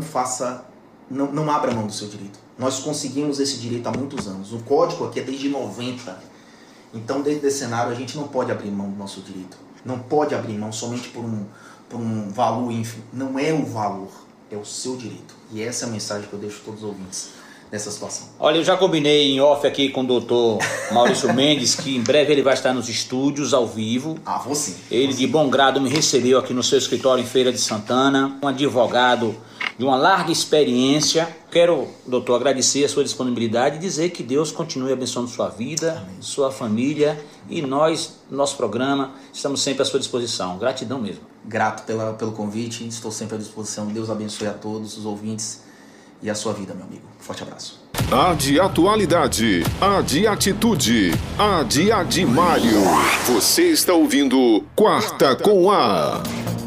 abra mão do seu direito. Nós conseguimos esse direito há muitos anos. O código aqui é desde 90. Então, dentro desse cenário, a gente não pode abrir mão do nosso direito. Não pode abrir mão somente por um valor ínfimo. Não é o valor, é o seu direito. E essa é a mensagem que eu deixo a todos os ouvintes nessa situação. Olha, eu já combinei em off aqui com o doutor Maurício Mendes, que em breve ele vai estar nos estúdios ao vivo. Vou sim. Ele de bom grado me recebeu aqui no seu escritório em Feira de Santana, um advogado de uma larga experiência. Quero, doutor, agradecer a sua disponibilidade e dizer que Deus continue abençoando sua vida, amém, sua família, e nós, nosso programa, estamos sempre à sua disposição. Gratidão mesmo. Grato pelo convite, estou sempre à disposição. Deus abençoe a todos os ouvintes e a sua vida, meu amigo. Forte abraço. A de atualidade, a de atitude, a de Adimário. Você está ouvindo Quarta com A.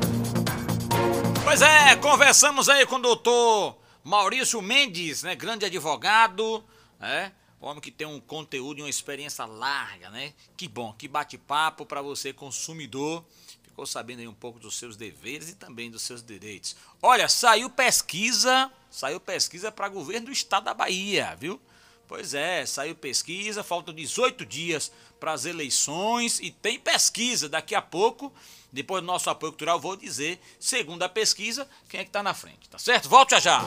Pois é, conversamos aí com o doutor Maurício Mendes, né? Grande advogado, né? Homem que tem um conteúdo e uma experiência larga, né? Que bom, que bate-papo para você, consumidor. Ficou sabendo aí um pouco dos seus deveres e também dos seus direitos. Olha, saiu pesquisa para governo do estado da Bahia, viu? Pois é, saiu pesquisa, faltam 18 dias para as eleições e tem pesquisa daqui a pouco. Depois do nosso apoio cultural, vou dizer, segundo a pesquisa, quem é que tá na frente, tá certo? Volte já!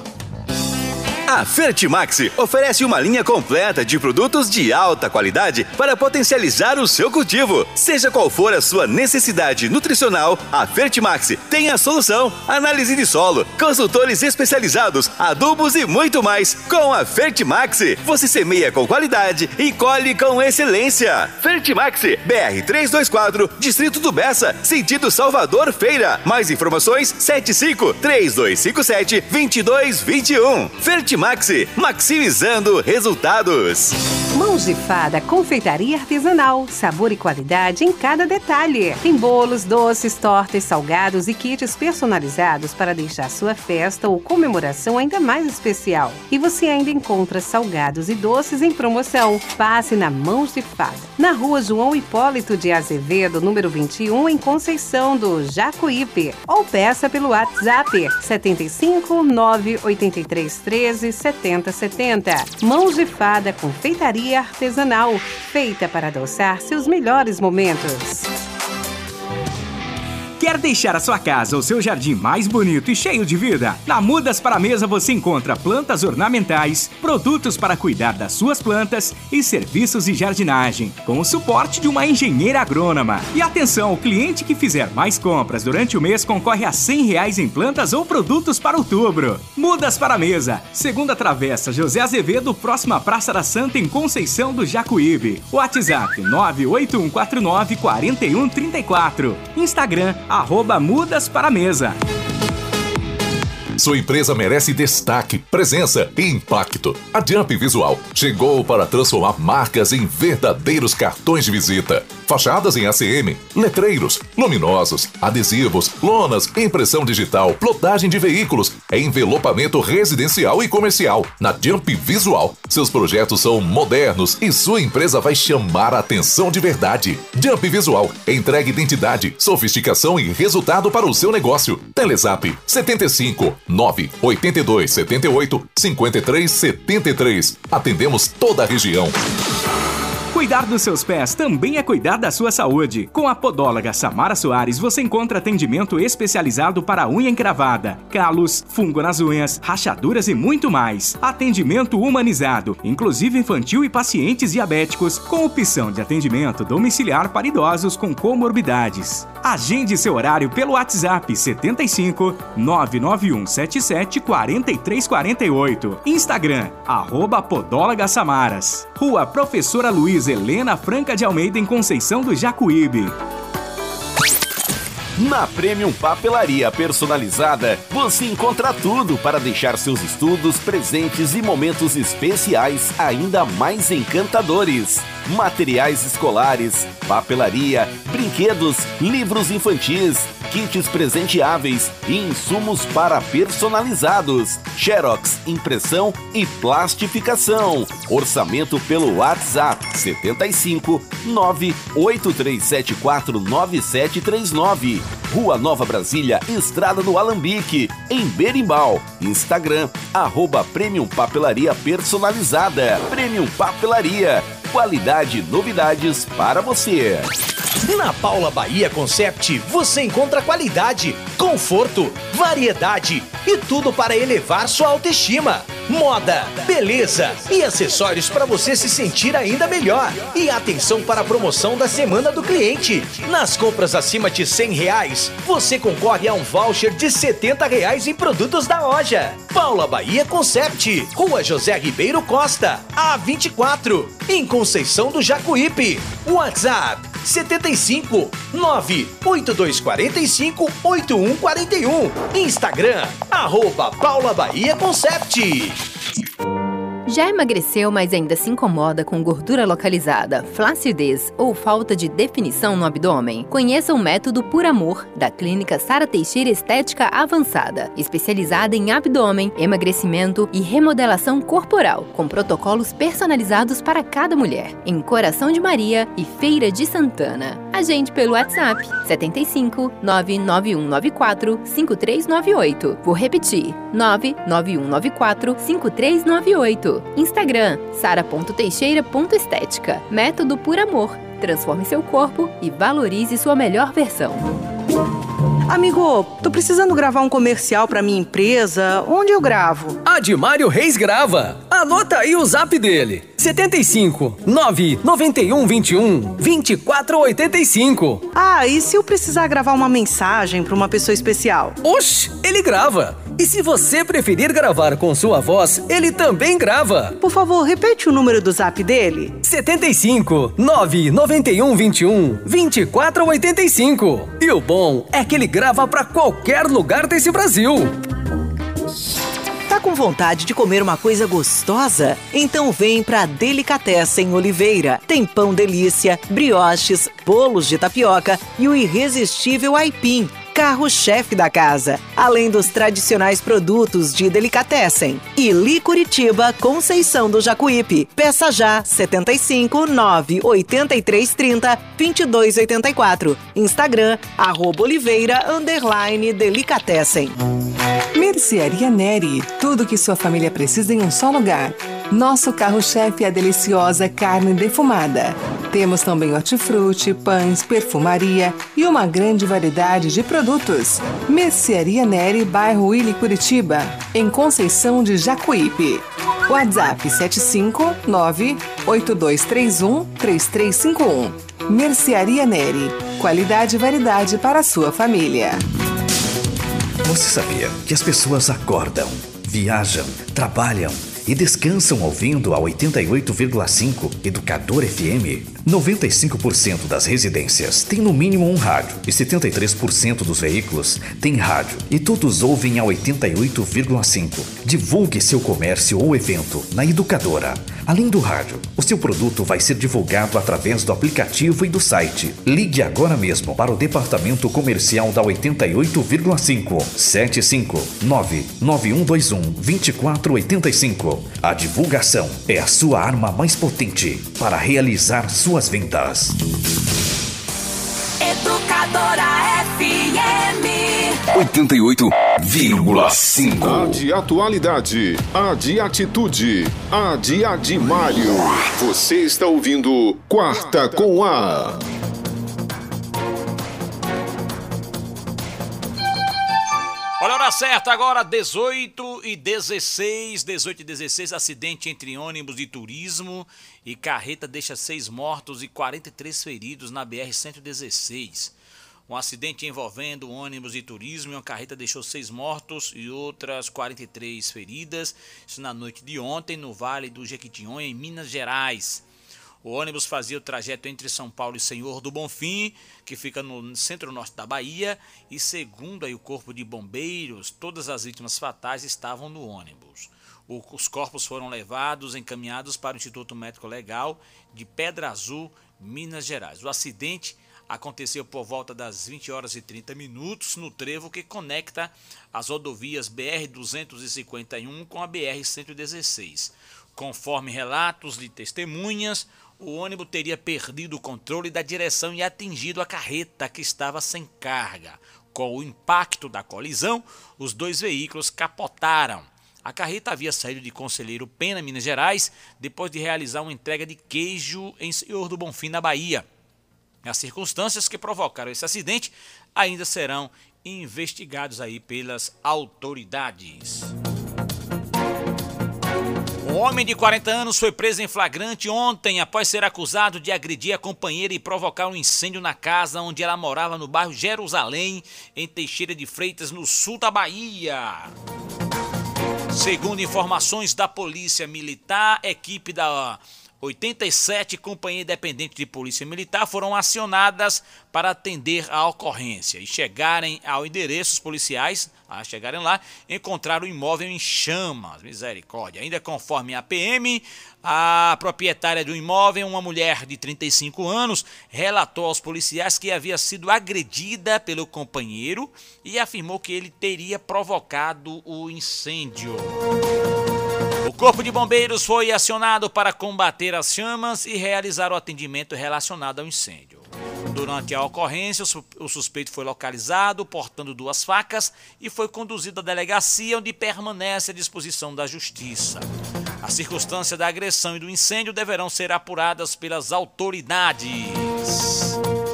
A Fertimax oferece uma linha completa de produtos de alta qualidade para potencializar o seu cultivo. Seja qual for a sua necessidade nutricional, a Fertimax tem a solução. Análise de solo, consultores especializados, adubos e muito mais. Com a Fertimax, você semeia com qualidade e colhe com excelência. Fertimax, BR 324, Distrito do Bessa, sentido Salvador Feira. Mais informações, 75-3257-2221. Fertimax, maximizando resultados. Mãos de Fada, confeitaria artesanal, sabor e qualidade em cada detalhe. Tem bolos, doces, tortas, salgados e kits personalizados para deixar sua festa ou comemoração ainda mais especial. E você ainda encontra salgados e doces em promoção. Passe na Mãos de Fada, na Rua João Hipólito de Azevedo, número 21, em Conceição do Jacuípe. Ou peça pelo WhatsApp 75 983 13 7070. Mãos de Fada, confeitaria artesanal, feita para adoçar seus melhores momentos. Quer deixar a sua casa ou seu jardim mais bonito e cheio de vida? Na Mudas para a Mesa você encontra plantas ornamentais, produtos para cuidar das suas plantas e serviços de jardinagem, com o suporte de uma engenheira agrônoma. E atenção, o cliente que fizer mais compras durante o mês concorre a R$100 em plantas ou produtos para outubro. Mudas para a Mesa, segunda travessa José Azevedo, próxima à Praça da Santa, em Conceição do Jacuípe. WhatsApp 981494134. Instagram @Mudas para a Mesa. Sua empresa merece destaque, presença e impacto. A Jump Visual chegou para transformar marcas em verdadeiros cartões de visita. Fachadas em ACM, letreiros, luminosos, adesivos, lonas, impressão digital, plotagem de veículos, envelopamento residencial e comercial. Na Jump Visual, seus projetos são modernos e sua empresa vai chamar a atenção de verdade. Jump Visual entrega identidade, sofisticação e resultado para o seu negócio. Telezap 75 982 78 53 73. Atendemos toda a região. Cuidar dos seus pés também é cuidar da sua saúde. Com a podóloga Samara Soares, você encontra atendimento especializado para unha encravada, calos, fungo nas unhas, rachaduras e muito mais. Atendimento humanizado, inclusive infantil e pacientes diabéticos, com opção de atendimento domiciliar para idosos com comorbidades. Agende seu horário pelo WhatsApp 75 99177 4348. Instagram, @Podóloga Samaras. Rua Professora Luiz Helena Franca de Almeida, em Conceição do Jacuípe. Na Premium Papelaria Personalizada, você encontra tudo para deixar seus estudos, presentes e momentos especiais ainda mais encantadores. Materiais escolares, papelaria, brinquedos, livros infantis, kits presenteáveis e insumos para personalizados, xerox, impressão e plastificação. Orçamento pelo WhatsApp 75 983749739. Rua Nova Brasília, Estrada do Alambique, em Berimbau. Instagram, @Premium Papelaria Personalizada. Premium Papelaria. Qualidade e novidades para você. Na Paula Bahia Concept, você encontra qualidade, conforto, variedade e tudo para elevar sua autoestima. Moda, beleza e acessórios para você se sentir ainda melhor. E atenção para a promoção da Semana do Cliente. Nas compras acima de R$100, você concorre a um voucher de R$70 em produtos da loja. Paula Bahia Concept, Rua José Ribeiro Costa, A24, em Conceição do Jacuípe. WhatsApp 75 98245 8141. Instagram, @Paula Bahia Concept. Já emagreceu, mas ainda se incomoda com gordura localizada, flacidez ou falta de definição no abdômen? Conheça o método Por Amor, da Clínica Sara Teixeira Estética Avançada, especializada em abdômen, emagrecimento e remodelação corporal, com protocolos personalizados para cada mulher, em Coração de Maria e Feira de Santana. Agende pelo WhatsApp 75 99194 5398. Vou repetir, 99194 5398. Instagram, sara.teixeira.estética. Método Por Amor. Transforme seu corpo e valorize sua melhor versão. Amigo, tô precisando gravar um comercial pra minha empresa. Onde eu gravo? Adimário Reis grava. Anota aí o zap dele. 75 991 21 2485. Ah, e se eu precisar gravar uma mensagem pra uma pessoa especial? Oxe, ele grava. E se você preferir gravar com sua voz, ele também grava. Por favor, repete o número do zap dele. 75 991 21 2485. E o bom é que ele grava pra qualquer lugar desse Brasil. Tá com vontade de comer uma coisa gostosa? Então vem pra Delicatessen Oliveira. Tem pão delícia, brioches, bolos de tapioca e o irresistível aipim, carro-chefe da casa, além dos tradicionais produtos de Delicatessen. Ili Curitiba, Conceição do Jacuípe. Peça já 75 98330 2284. Instagram @Oliveira_Delicatessen. Mercearia Neri. Tudo que sua família precisa em um só lugar. Nosso carro-chefe é a deliciosa carne defumada. Temos também hortifruti, pães, perfumaria e uma grande variedade de produtos. Mercearia Neri, bairro Ili Curitiba, em Conceição de Jacuípe. WhatsApp 759-8231-3351. Mercearia Neri. Qualidade e variedade para a sua família. Você sabia que as pessoas acordam, viajam, trabalham e descansam ouvindo a 88,5 Educador FM? 95% das residências têm no mínimo um rádio e 73% dos veículos têm rádio e todos ouvem a 88,5. Divulgue seu comércio ou evento na Educadora. Além do rádio, o seu produto vai ser divulgado através do aplicativo e do site. Ligue agora mesmo para o departamento comercial da 88,5 759-9121-2485. A divulgação é a sua arma mais potente para realizar suas vendas. Educadora FM 88,5. A de atualidade, a de atitude, a de Adimário. Você está ouvindo Quarta com A. Olha a hora certa agora, 18h16, 18h16, acidente entre ônibus de turismo e carreta deixa 6 mortos e 43 feridos na BR-116. Um acidente envolvendo ônibus de turismo e uma carreta deixou 6 mortos e outras 43 feridas. Isso na noite de ontem, no Vale do Jequitinhonha, em Minas Gerais. O ônibus fazia o trajeto entre São Paulo e Senhor do Bonfim, que fica no centro-norte da Bahia, e segundo aí o Corpo de Bombeiros, todas as vítimas fatais estavam no ônibus. Os corpos foram encaminhados para o Instituto Médico Legal de Pedra Azul, Minas Gerais. O acidente aconteceu por volta das 20 horas e 30 minutos no trevo que conecta as rodovias BR-251 com a BR-116. Conforme relatos de testemunhas, o ônibus teria perdido o controle da direção e atingido a carreta que estava sem carga. Com o impacto da colisão, os dois veículos capotaram. A carreta havia saído de Conselheiro Pena, Minas Gerais, depois de realizar uma entrega de queijo em Senhor do Bonfim, na Bahia. As circunstâncias que provocaram esse acidente ainda serão investigados aí pelas autoridades. Um homem de 40 anos foi preso em flagrante ontem após ser acusado de agredir a companheira e provocar um incêndio na casa onde ela morava no bairro Jerusalém, em Teixeira de Freitas, no sul da Bahia. Segundo informações da Polícia Militar, equipe da 87 Companhia Independente de Polícia Militar foram acionadas para atender a ocorrência e chegarem ao endereço, os policiais, chegarem lá, encontraram o imóvel em chamas, misericórdia. Ainda conforme a PM, a proprietária do imóvel, uma mulher de 35 anos, relatou aos policiais que havia sido agredida pelo companheiro e afirmou que ele teria provocado o incêndio. O Corpo de Bombeiros foi acionado para combater as chamas e realizar o atendimento relacionado ao incêndio. Durante a ocorrência, o suspeito foi localizado portando 2 facas e foi conduzido à delegacia, onde permanece à disposição da Justiça. As circunstâncias da agressão e do incêndio deverão ser apuradas pelas autoridades.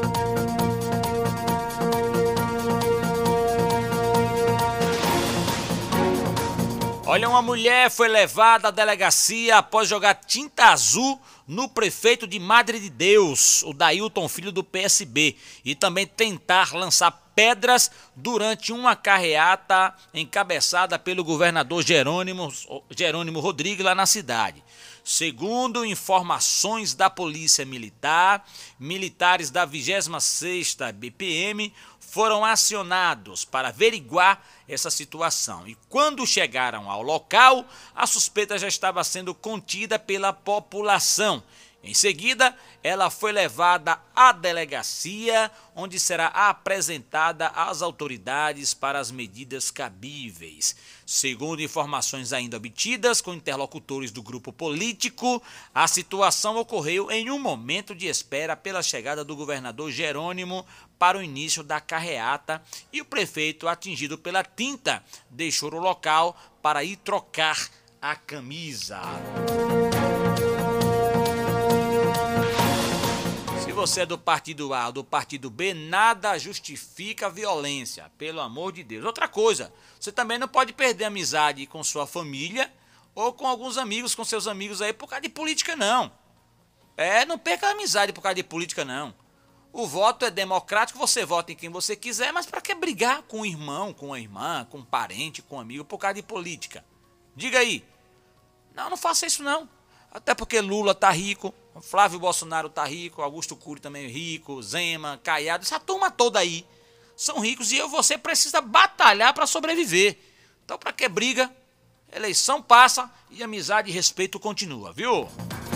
Olha, uma mulher foi levada à delegacia após jogar tinta azul no prefeito de Madre de Deus, o Dailton Filho, do PSB, e também tentar lançar pedras durante uma carreata encabeçada pelo governador Jerônimo Rodrigues lá na cidade. Segundo informações da Polícia Militar, militares da 26ª BPM foram acionados para averiguar essa situação. E quando chegaram ao local, a suspeita já estava sendo contida pela população. Em seguida, ela foi levada à delegacia, onde será apresentada às autoridades para as medidas cabíveis. Segundo informações ainda obtidas com interlocutores do grupo político, a situação ocorreu em um momento de espera pela chegada do governador Jerônimo para o início da carreata, e o prefeito, atingido pela tinta, deixou o local para ir trocar a camisa. Se você é do partido A ou do partido B, nada justifica a violência, pelo amor de Deus. Outra coisa, você também não pode perder amizade com sua família ou com alguns amigos, com seus amigos aí, por causa de política, não. Não perca a amizade por causa de política, não. O voto é democrático, você vota em quem você quiser, mas para que brigar com o irmão, com a irmã, com um parente, com um amigo, por causa de política? Diga aí. Não faça isso não. Até porque Lula tá rico, Flávio Bolsonaro tá rico, Augusto Cury também é rico, Zema, Caiado, essa turma toda aí são ricos e você precisa batalhar para sobreviver. Então, para que briga? Eleição passa e amizade e respeito continua, viu?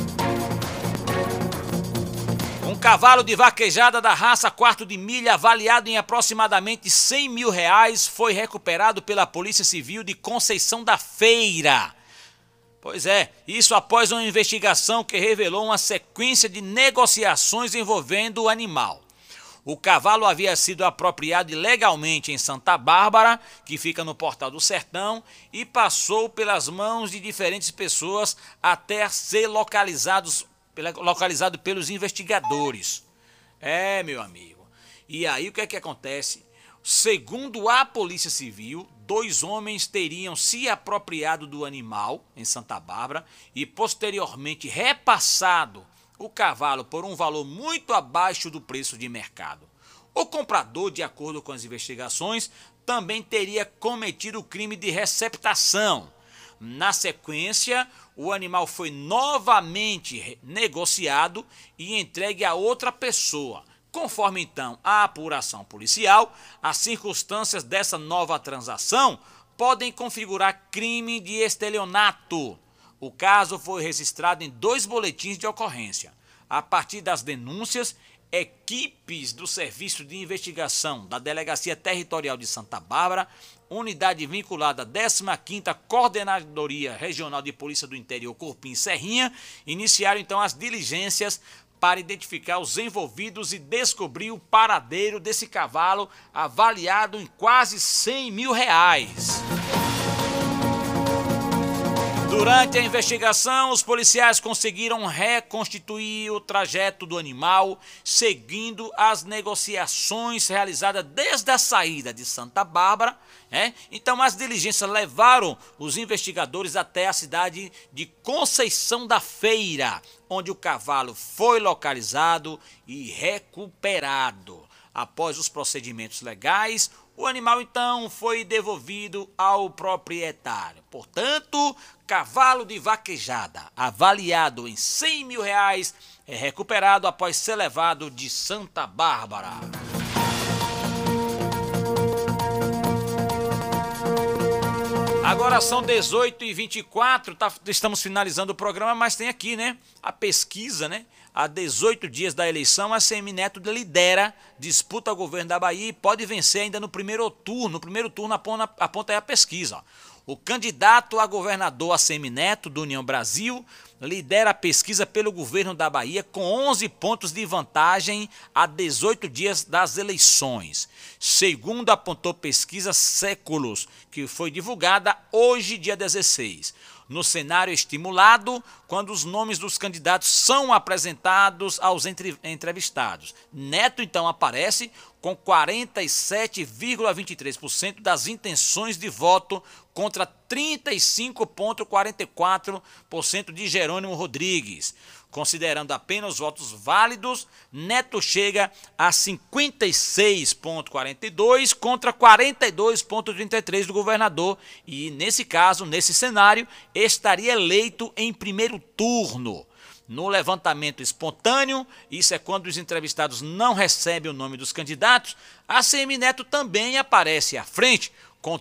Um cavalo de vaquejada da raça quarto de milha, avaliado em aproximadamente R$100 mil, foi recuperado pela Polícia Civil de Conceição da Feira. Pois é, isso após uma investigação que revelou uma sequência de negociações envolvendo o animal. O cavalo havia sido apropriado ilegalmente em Santa Bárbara, que fica no Portal do Sertão, e passou pelas mãos de diferentes pessoas até ser localizado pelos investigadores. Meu amigo. E aí o que é que acontece? Segundo a Polícia Civil, 2 homens teriam se apropriado do animal em Santa Bárbara e posteriormente repassado o cavalo por um valor muito abaixo do preço de mercado. O comprador, de acordo com as investigações, também teria cometido o crime de receptação. Na sequência, o animal foi novamente negociado e entregue a outra pessoa. Conforme então a apuração policial, as circunstâncias dessa nova transação podem configurar crime de estelionato. O caso foi registrado em 2 boletins de ocorrência. A partir das denúncias, equipes do Serviço de Investigação da Delegacia Territorial de Santa Bárbara, unidade vinculada à 15ª Coordenadoria Regional de Polícia do Interior, Cupim Serrinha, iniciaram então as diligências para identificar os envolvidos e descobrir o paradeiro desse cavalo avaliado em quase R$100 mil. Durante a investigação, os policiais conseguiram reconstituir o trajeto do animal, seguindo as negociações realizadas desde a saída de Santa Bárbara. Então, as diligências levaram os investigadores até a cidade de Conceição da Feira, onde o cavalo foi localizado e recuperado. Após os procedimentos legais, o animal então foi devolvido ao proprietário. Portanto, cavalo de vaquejada, avaliado em R$100 mil, é recuperado após ser levado de Santa Bárbara. Agora são 18h24, estamos finalizando o programa, mas tem aqui, a pesquisa, Há 18 dias da eleição, a ACM Neto lidera, disputa o governo da Bahia e pode vencer ainda no primeiro turno. No primeiro turno aponta aí a pesquisa. O candidato a governador ACM Neto, do União Brasil, lidera a pesquisa pelo governo da Bahia com 11 pontos de vantagem a 18 dias das eleições. Segundo apontou pesquisa Séculos, que foi divulgada hoje, dia 16. No cenário estimulado, quando os nomes dos candidatos são apresentados aos entrevistados. Neto, então, aparece com 47,23% das intenções de voto contra 35,44% de Jerônimo Rodrigues. Considerando apenas os votos válidos, Neto chega a 56,42% contra 42,33% do governador e, nesse caso, nesse cenário, estaria eleito em primeiro turno. No levantamento espontâneo, isso é quando os entrevistados não recebem o nome dos candidatos, a ACM Neto também aparece à frente, com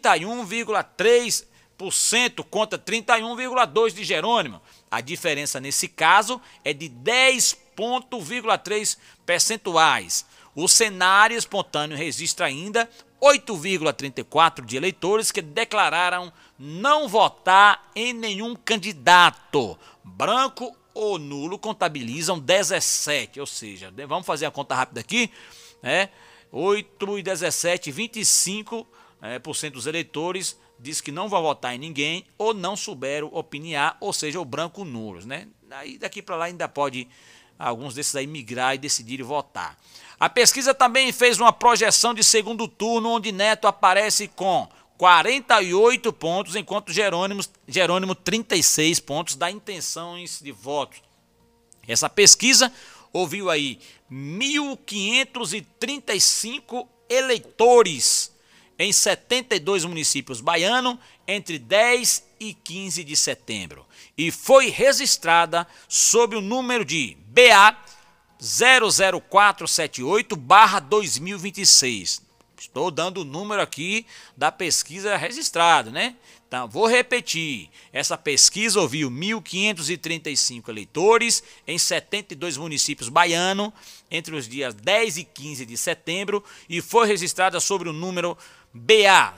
31,3% contra 31,2% de Jerônimo. A diferença nesse caso é de 10,3 percentuais. O cenário espontâneo registra ainda 8,34% de eleitores que declararam não votar em nenhum candidato. Branco ou nulo contabilizam 17, ou seja, vamos fazer a conta rápida aqui, 8 e 17, 25% dos eleitores diz que não vão votar em ninguém ou não souberam opiniar, ou seja, o branco nulos, Aí daqui para lá ainda pode alguns desses aí migrar e decidirem votar. A pesquisa também fez uma projeção de segundo turno, onde Neto aparece com 48 pontos, enquanto Jerônimo 36 pontos da intenções de voto. Essa pesquisa ouviu aí 1.535 eleitores em 72 municípios baianos entre 10 e 15 de setembro e foi registrada sob o número de BA 00478/2026. Estou dando o número aqui da pesquisa registrada, Então, vou repetir. Essa pesquisa ouviu 1.535 eleitores em 72 municípios baianos entre os dias 10 e 15 de setembro e foi registrada sobre o número BA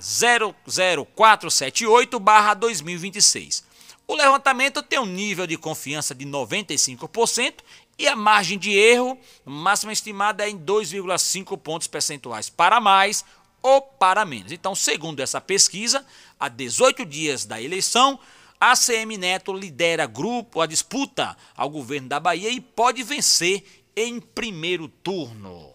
00478/2026. O levantamento tem um nível de confiança de 95% e a margem de erro máxima estimada é em 2,5 pontos percentuais para mais ou para menos. Então, segundo essa pesquisa, há 18 dias da eleição, a ACM Neto lidera a disputa ao governo da Bahia e pode vencer em primeiro turno.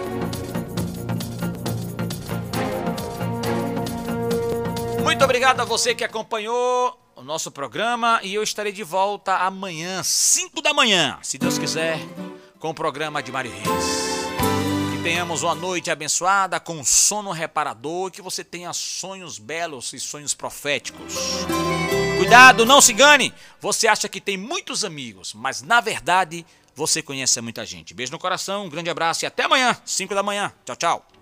Muito obrigado a você que acompanhou o nosso programa e eu estarei de volta amanhã, 5 da manhã, se Deus quiser, com o programa de Mário Reis. Que tenhamos uma noite abençoada, com sono reparador, que você tenha sonhos belos e sonhos proféticos. Cuidado, não se engane. Você acha que tem muitos amigos, mas na verdade você conhece muita gente. Beijo no coração, um grande abraço e até amanhã, 5 da manhã. Tchau, tchau.